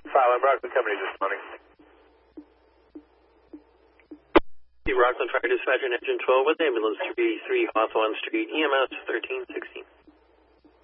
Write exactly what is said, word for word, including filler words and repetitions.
Silent Rockland Company responding. Rockland Fire Dispatcher, Engine twelve with ambulance three eighty-three Hawthorne Street, E M S thirteen sixteen.